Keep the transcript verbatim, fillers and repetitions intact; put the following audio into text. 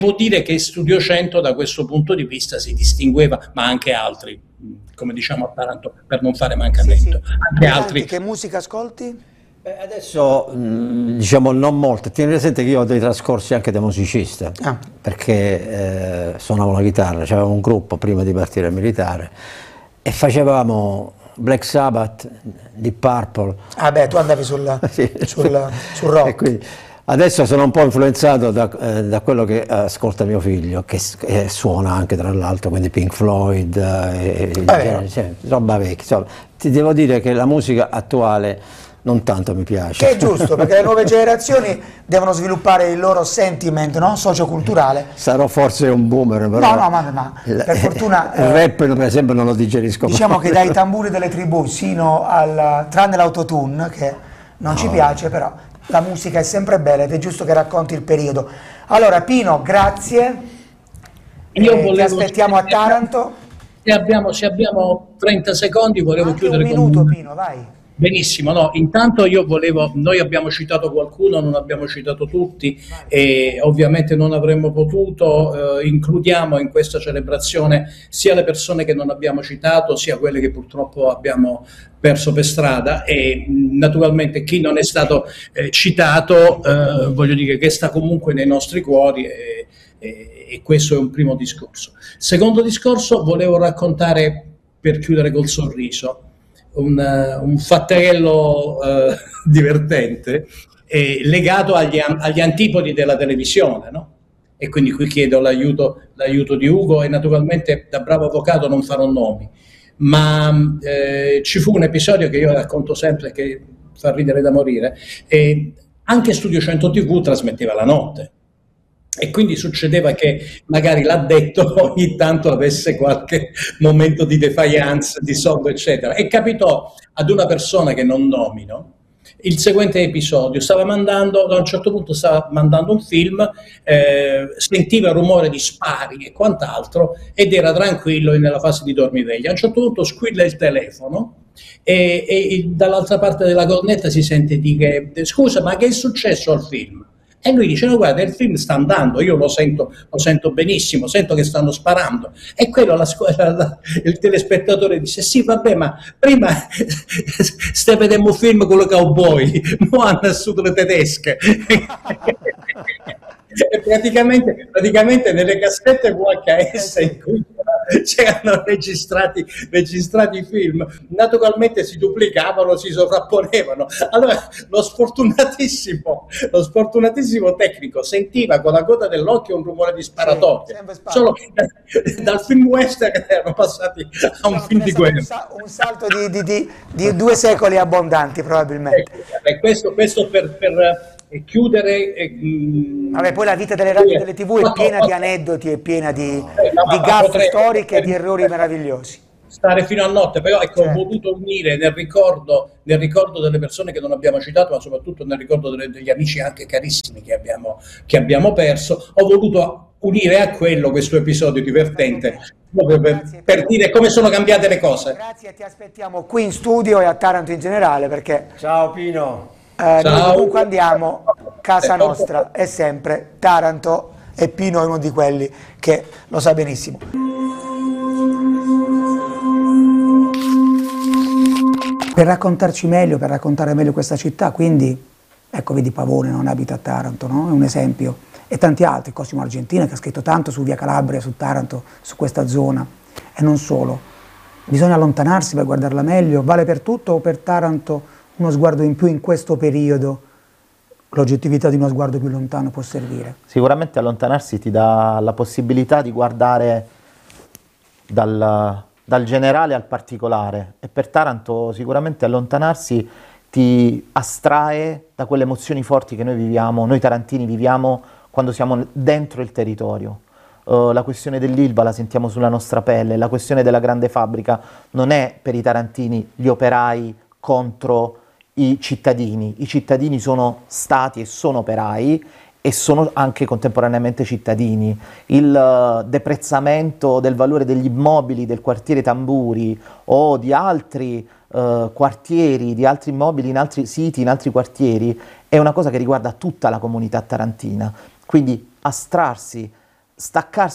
Devo dire che Studio cento da questo punto di vista si distingueva, ma anche altri, come diciamo a Taranto, per non fare mancamento. Sì, sì. Anche Santi, altri. che musica ascolti? Beh, adesso mh, diciamo non molto, tieni presente che io ho dei trascorsi anche da musicista, Ah. perché eh, suonavo la chitarra, c'aveva un gruppo prima di partire al militare e facevamo Black Sabbath, Deep Purple. Ah beh, tu andavi sul, Sì. sul, sul rock. E quindi, adesso sono un po' influenzato da, eh, da quello che ascolta mio figlio, che, s- che suona anche tra l'altro, quindi Pink Floyd, eh, il genere, cioè, roba vecchia. Insomma, ti devo dire che la musica attuale non tanto mi piace. Che è giusto, perché le nuove generazioni devono sviluppare il loro sentiment, no? Socioculturale. Sarò forse un boomer, però No, no, ma, ma il, per fortuna il eh, rap per esempio non lo digerisco diciamo mai. che dai tamburi delle tribù sino al, tranne l'autotune, che non ci piace, però la musica è sempre bella ed è giusto che racconti il periodo. Allora Pino, grazie, Io eh, ti volevo, aspettiamo a Taranto. se abbiamo, se abbiamo trenta secondi, volevo Anche un chiudere con minuto un... Pino, vai. Benissimo, no, intanto io volevo, noi abbiamo citato qualcuno, non abbiamo citato tutti e ovviamente non avremmo potuto, eh, includiamo in questa celebrazione sia le persone che non abbiamo citato, sia quelle che purtroppo abbiamo perso per strada e mh, naturalmente chi non è stato eh, citato, eh, voglio dire che sta comunque nei nostri cuori e, e- e questo è un primo discorso. Secondo discorso, volevo raccontare, per chiudere col sorriso, un, eh, un fatterello eh, divertente eh, legato agli, an- agli antipodi della televisione, no? E quindi qui chiedo l'aiuto, l'aiuto di Ugo e naturalmente da bravo avvocato non farò nomi, ma eh, ci fu un episodio che io racconto sempre che fa ridere da morire e anche Studio cento T V trasmetteva la notte. E quindi succedeva che magari l'addetto ogni tanto avesse qualche momento di defiance, di sonno, eccetera. E capitò ad una persona che non nomino il seguente episodio. Stava mandando, a un certo punto stava mandando un film, eh, sentiva il rumore di spari e quant'altro ed era tranquillo nella fase di dormiveglia. A un certo punto squilla il telefono e, e dall'altra parte della cornetta si sente dire scusa, ma che è successo al film? E lui dice, no guarda, il film sta andando, io lo sento, lo sento benissimo, sento che stanno sparando. E quello, la, la, la, il telespettatore dice, sì vabbè, ma prima stai vedendo un film con le cowboy, non hanno assunto le tedesche. E praticamente, praticamente nelle cassette V H S in cui c'erano registrati, registrati i film, naturalmente si duplicavano, si sovrapponevano. Allora lo sfortunatissimo, lo sfortunatissimo tecnico sentiva con la coda dell'occhio un rumore di sparatoria, Sì, solo che dal film western erano passati a un diciamo film che di è stato un, guerra. sa- un salto di, di- di- di due secoli abbondanti probabilmente. E questo, questo per, per eh, chiudere. eh, mh, Vabbè, poi la vita delle radio e delle tivù è piena di aneddoti, è piena di, Eh, no, di ma gaffe potrei- storiche e di errori meravigliosi. stare fino a notte, però ecco, ho Certo. voluto unire nel ricordo, nel ricordo delle persone che non abbiamo citato, ma soprattutto nel ricordo delle- degli amici anche carissimi che abbiamo, che abbiamo perso, ho voluto unire a quello questo episodio divertente, proprio per, Grazie, per Pino. dire come sono cambiate le cose. Grazie, ti aspettiamo qui in studio e a Taranto in generale perché Ciao Pino. eh, noi Ciao. ovunque andiamo, casa nostra è sempre Taranto e Pino è uno di quelli che lo sa benissimo. Per raccontarci meglio, per raccontare meglio questa città, quindi, ecco, vedi Pavone, non abita a Taranto, no? È un esempio. E tanti altri, Cosimo Argentina che ha scritto tanto su Via Calabria, su Taranto, su questa zona. E non solo. Bisogna allontanarsi per guardarla meglio. Vale per tutto o per Taranto uno sguardo in più in questo periodo? L'oggettività di uno sguardo più lontano può servire. Sicuramente allontanarsi ti dà la possibilità di guardare dal, dal generale al particolare e per Taranto sicuramente allontanarsi ti astrae da quelle emozioni forti che noi viviamo, noi tarantini viviamo quando siamo dentro il territorio. Uh, la questione dell'Ilva la sentiamo sulla nostra pelle, la questione della grande fabbrica non è per i tarantini gli operai contro i cittadini, i cittadini sono stati e sono operai e sono anche contemporaneamente cittadini. Il uh, deprezzamento del valore degli immobili del quartiere Tamburi o di altri uh, quartieri, di altri immobili in altri siti, in altri quartieri, è una cosa che riguarda tutta la comunità tarantina. Quindi astrarsi staccarsi